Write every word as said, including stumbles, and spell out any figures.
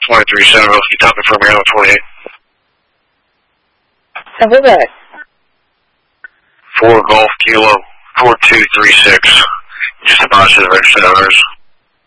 twenty-three seven, Whiskey Top confirm you're on twenty-eight. And who's that? four Golf Kilo, four two three six. Just about to the registered owners.